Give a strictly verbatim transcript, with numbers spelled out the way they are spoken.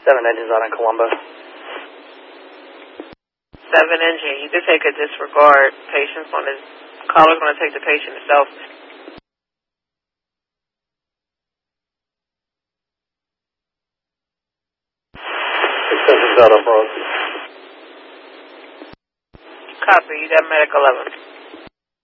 Seven engines out in Columbus. Seven engine. You could take a disregard. Patient's on his caller's going to take the patient himself. Six engines out on Bronx. Copy. You got medic eleven.